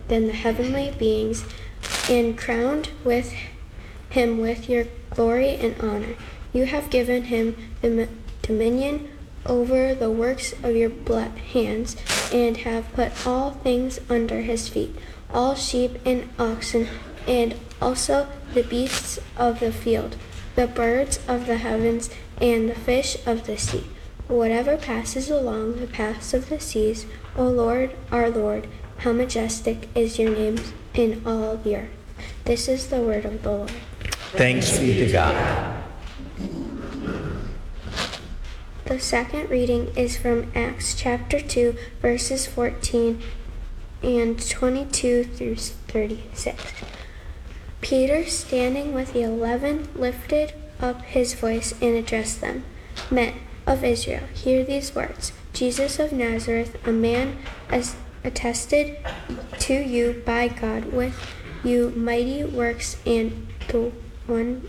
than the heavenly beings, and crowned with him with your glory and honor. You have given him dominion over the works of your hands, and have put all things under his feet, all sheep and oxen, and also the beasts of the field, the birds of the heavens, and the fish of the sea, whatever passes along the paths of the seas. O Lord, our Lord, how majestic is your name in all the earth. This is the word of the Lord. Thanks be to God. The second reading is from Acts chapter 2, verses 14 and 22 through 36. Peter, standing with the 11, lifted up his voice and addressed them. Men of Israel, hear these words. Jesus of Nazareth, a man as attested to you by God with you mighty works, and the one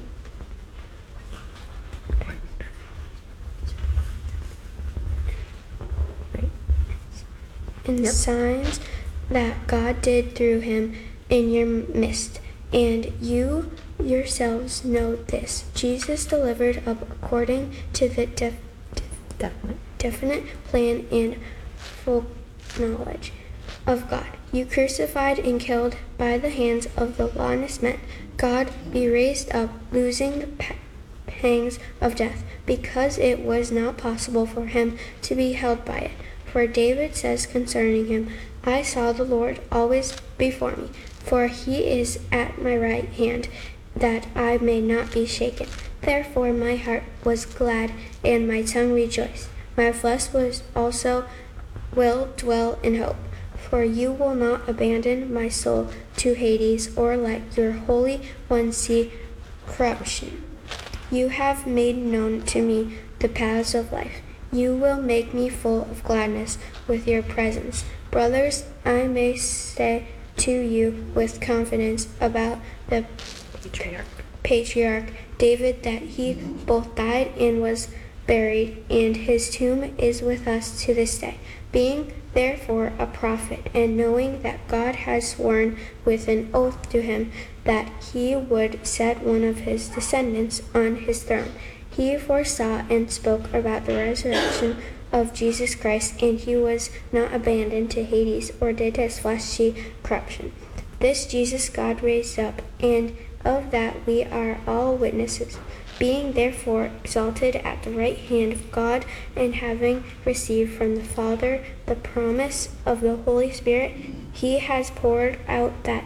and signs that God did through him in your midst. And you yourselves know this. Jesus delivered up according to the definite plan and full knowledge of God. You crucified and killed by the hands of the lawless men. God be raised up, losing the pangs of death, because it was not possible for him to be held by it. For David says concerning him, I saw the Lord always before me, for he is at my right hand, that I may not be shaken. Therefore my heart was glad, and my tongue rejoiced. My flesh was also will dwell in hope. For you will not abandon my soul to Hades, or let your Holy One see corruption. You have made known to me the paths of life. You will make me full of gladness with your presence. Brothers, I may say to you with confidence about the patriarch David, that he both died and was buried, and his tomb is with us to this day. Being therefore a prophet, and knowing that God has sworn with an oath to him that he would set one of his descendants on his throne, he foresaw and spoke about the resurrection of Jesus Christ, and he was not abandoned to Hades, or did his flesh see corruption. This Jesus God raised up, and of that we are all witnesses. Being therefore exalted at the right hand of God, and having received from the Father the promise of the Holy Spirit, he has poured out that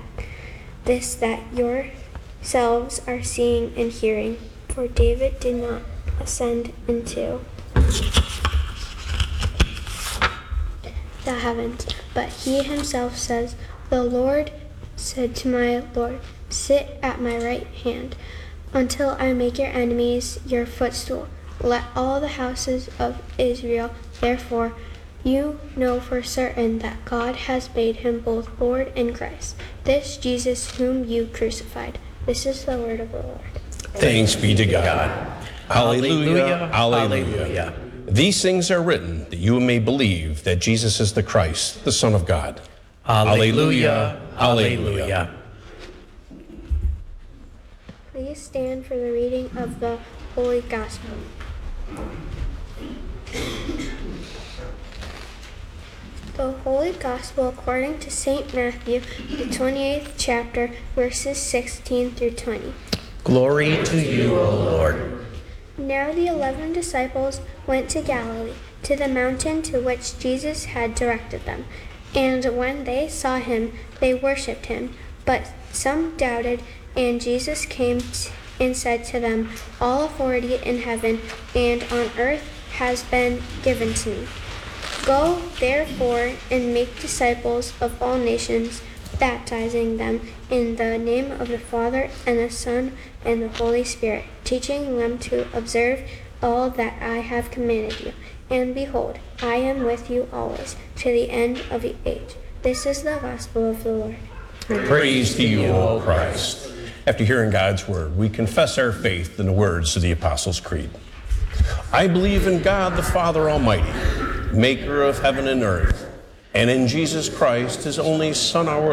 yourselves are seeing and hearing. For David did not ascend into the heavens, but he himself says, the Lord said to my Lord, sit at my right hand, until I make your enemies your footstool. Let all the houses of Israel, therefore, you know for certain that God has made him both Lord and Christ, this Jesus whom you crucified. This is the word of the Lord. Thanks be to God. Hallelujah, Hallelujah. These things are written that you may believe that Jesus is the Christ, the Son of God. Hallelujah. Hallelujah. Please stand for the reading of the Holy Gospel. The Holy Gospel according to St. Matthew, the 28th chapter, verses 16 through 20. Glory to you, O Lord. Now the 11 disciples went to Galilee, to the mountain to which Jesus had directed them. And when they saw him, they worshipped him. But some doubted, and Jesus came and said to them, all authority in heaven and on earth has been given to me. Go, therefore, and make disciples of all nations, baptizing them in the name of the Father and the Son and the Holy Spirit, teaching them to observe all that I have commanded you. And behold, I am with you always, to the end of the age. This is the gospel of the Lord. Praise to you, O Christ. After hearing God's word, we confess our faith in the words of the Apostles' Creed. I believe in God the Father Almighty, maker of heaven and earth, and in Jesus Christ, his only Son, our